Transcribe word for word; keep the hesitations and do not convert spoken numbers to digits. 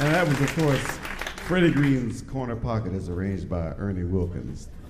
And that was, of course, Freddie Green's Corner Pocket, as arranged by Ernie Wilkins.